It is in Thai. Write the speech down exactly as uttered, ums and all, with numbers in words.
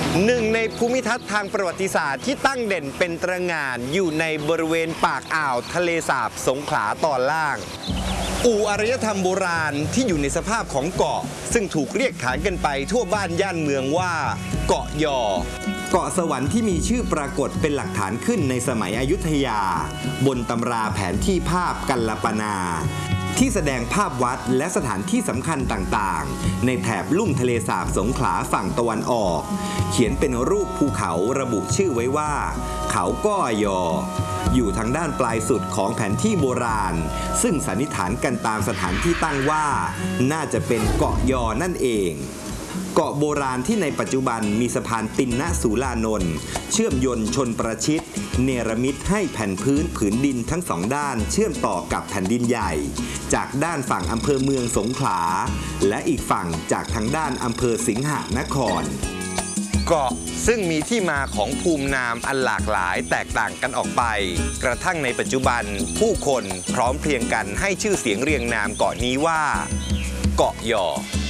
หนึ่งในภูมิทัศน์ทางประวัติศาสตร์ที่ตั้งเด่นเป็นตระหง่านอยู่ในบริเวณปากอ่าวทะเลสาบสงขลาตอนล่างอู่อารยธรรมโบราณที่อยู่ในสภาพของเกาะซึ่งถูกเรียกขานกันไปทั่วบ้านย่านเมืองว่าเกาะยอเกาะสวรรค์ที่มีชื่อปรากฏเป็นหลักฐานขึ้นในสมัยอยุธยาบนตำราแผนที่ภาพกัลลปนาที่แสดงภาพวัดและสถานที่สำคัญต่างๆในแถบลุ่มทะเลสาบสงขลาฝั่งตะวันออกเขียนเป็นรูปภูเขาระบุชื่อไว้ว่าเขาก้อยออยู่ทางด้านปลายสุดของแผนที่โบราณซึ่งสันนิษฐานกันตามสถานที่ตั้งว่าน่าจะเป็นเกาะยอนั่นเองเกาะโบราณที่ในปัจจุบันมีสะพานตินนสูลานนท์เชื่อมยนต์ชนประชิดเนรมิตให้แผ่นพื้นผืนดินทั้งสองด้านเชื่อมต่อกับแผ่นดินใหญ่จากด้านฝั่งอำเภอเมืองสงขลาและอีกฝั่งจากทางด้านอำเภอสิงหนครเกาะซึ่งมีที่มาของภูมินามอันหลากหลายแตกต่างกันออกไปกระทั่งในปัจจุบันผู้คนพร้อมเพรียงกันให้ชื่อเสียงเรียงนามเกาะนี้ว่าเกาะยอ